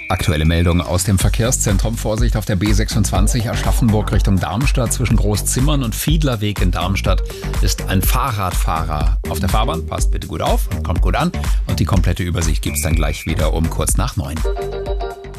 Aktuelle Meldung aus dem Verkehrszentrum. Vorsicht auf der B26 Aschaffenburg Richtung Darmstadt. Zwischen Großzimmern und Fiedlerweg in Darmstadt ist ein Fahrradfahrer auf der Fahrbahn. Passt bitte gut auf und kommt gut an. Und die komplette Übersicht gibt's dann gleich wieder um kurz nach 9.